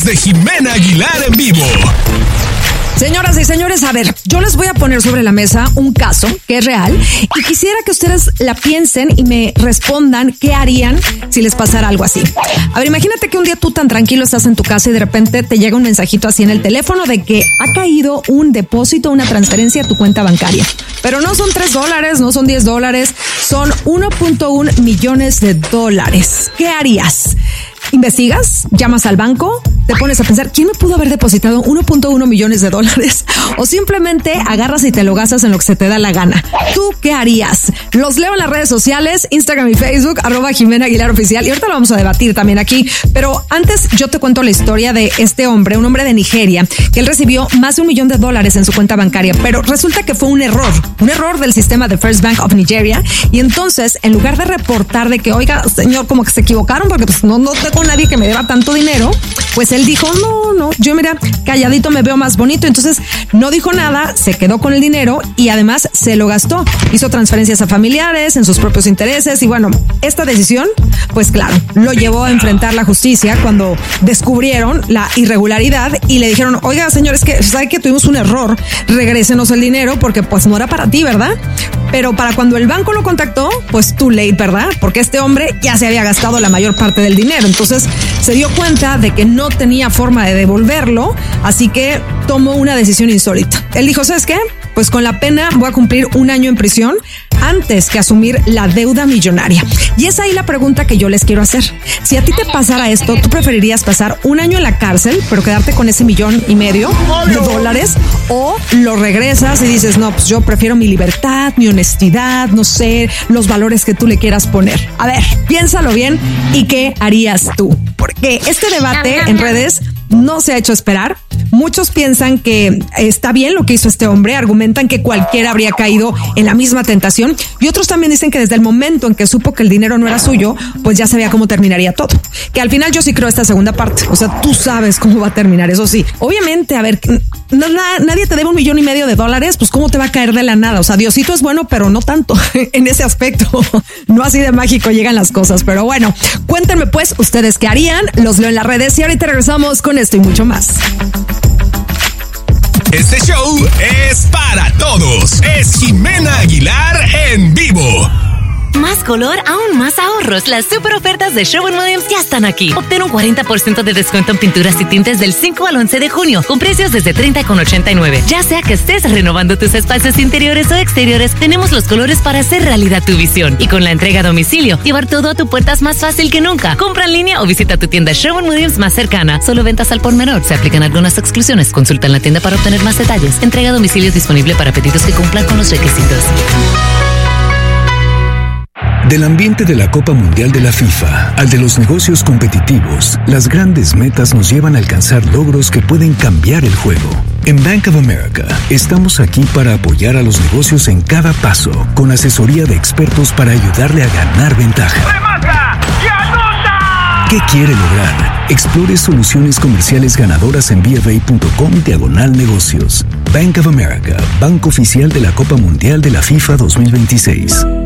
podcast de Jimena Aguilar en vivo. Señoras y señores, a ver, yo les voy a poner sobre la mesa un caso que es real y quisiera que ustedes la piensen y me respondan qué harían si les pasara algo así. A ver, imagínate que un día tú tan tranquilo estás en tu casa y de repente te llega un mensajito así en el teléfono de que ha caído un depósito, una transferencia a tu cuenta bancaria. Pero no son $3, no son $10, son 1.1 millones de dólares. ¿Qué harías? ¿Investigas? ¿Llamas al banco? ¿Te pones a pensar quién me pudo haber depositado 1.1 millones de dólares? ¿O simplemente agarras y te lo gastas en lo que se te da la gana? ¿Tú qué harías? Los leo en las redes sociales, Instagram y Facebook, @Jimena Aguilar Oficial. Y ahorita lo vamos a debatir también aquí. Pero antes yo te cuento la historia de este hombre, un hombre de Nigeria, que él recibió más de $1 millón en su cuenta bancaria. Pero resulta que fue un error del sistema de First Bank of Nigeria. Y entonces, en lugar de reportar de que, oiga, señor, como que se equivocaron porque pues no tengo nadie que me deba tanto dinero, pues él dijo, no, yo mira, calladito me veo más bonito. Entonces no dijo nada, se quedó con el dinero y además se lo gastó. Hizo transferencias a familiares en sus propios intereses y bueno, esta decisión, pues claro, lo llevó a enfrentar la justicia cuando descubrieron la irregularidad y le dijeron, oiga, señor, es que sabe que tuvimos un error, regrésenos el dinero porque pues no era para ti, ¿verdad? Pero para cuando el banco lo contactó, pues too late, ¿verdad? Porque este hombre ya se había gastado la mayor parte del dinero. Entonces se dio cuenta de que no tenía forma de devolverlo, así que tomó una decisión insólita. Él dijo, ¿sabes qué? Pues con la pena voy a cumplir 1 año en prisión antes que asumir la deuda millonaria. Y es ahí la pregunta que yo les quiero hacer. Si a ti te pasara esto, ¿tú preferirías pasar 1 año en la cárcel, pero quedarte con ese $1.5 millones? ¿O lo regresas y dices, no, pues yo prefiero mi libertad, mi honestidad, no sé, los valores que tú le quieras poner? A ver, piénsalo bien y ¿qué harías tú? Porque este debate en redes no se ha hecho esperar. Muchos piensan que está bien lo que hizo este hombre, argumentan que cualquiera habría caído en la misma tentación y otros también dicen que desde el momento en que supo que el dinero no era suyo, pues ya sabía cómo terminaría todo. Que al final yo sí creo esta segunda parte, o sea, tú sabes cómo va a terminar, eso sí. Obviamente, a ver, nadie te debe $1.5 millones, pues cómo te va a caer de la nada, o sea, Diosito es bueno, pero no tanto en ese aspecto, no así de mágico llegan las cosas, pero bueno, cuéntenme pues ustedes qué harían, los leo en las redes y ahorita regresamos con esto y mucho más. Este show es para todos. Es Jimena Aguilar en vivo. Más color, aún más ahorros. Las super ofertas de Sherwin-Williams ya están aquí. Obtén un 40% de descuento en pinturas y tintes del 5 al 11 de junio, con precios desde $30,89. Ya sea que estés renovando tus espacios interiores o exteriores, tenemos los colores para hacer realidad tu visión. Y con la entrega a domicilio, llevar todo a tu puerta es más fácil que nunca. Compra en línea o visita tu tienda Sherwin-Williams más cercana. Solo ventas al por menor. Se aplican algunas exclusiones. Consulta en la tienda para obtener más detalles. Entrega a domicilio disponible para pedidos que cumplan con los requisitos. Del ambiente de la Copa Mundial de la FIFA al de los negocios competitivos, las grandes metas nos llevan a alcanzar logros que pueden cambiar el juego. En Bank of America, estamos aquí para apoyar a los negocios en cada paso, con asesoría de expertos para ayudarle a ganar ventaja. ¡Remata! ¡Y anota! ¿Qué quiere lograr? Explore soluciones comerciales ganadoras en BofA.com/negocios. Bank of America, banco oficial de la Copa Mundial de la FIFA 2026.